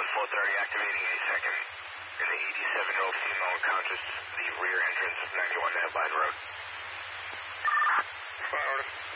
430, activating a second. An 87-year-old female unconscious, the rear entrance of 91 Headline Road. Fire order.